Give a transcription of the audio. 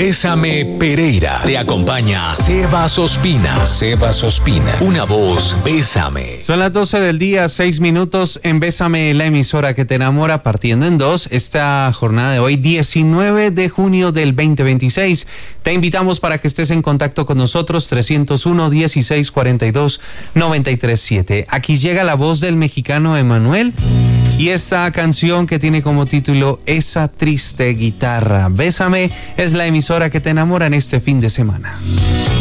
Bésame Pereira. Te acompaña Sebas Ospina. Sebas Ospina. Una voz, Bésame. Son las 12 del día, 6 minutos en Bésame, la emisora que te enamora, partiendo en dos. Esta jornada de hoy, 19 de junio del 2026. Te invitamos para que estés en contacto con nosotros, 301-1642-937. Aquí llega la voz del mexicano Emanuel y esta canción que tiene como título Esa triste guitarra. Bésame es la emisora que te enamora en este fin de semana.